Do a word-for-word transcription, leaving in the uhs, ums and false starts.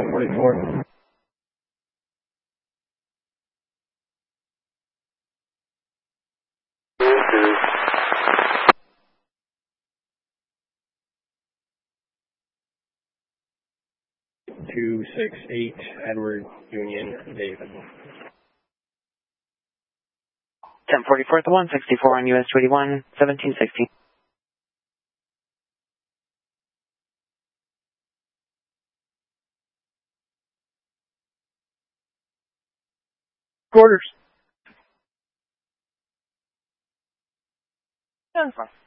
ten forty-four. two six eight Edward Union David. ten forty-four at the one sixty-four on U S two eighty-one, seventeen sixty. Quarters. ten four.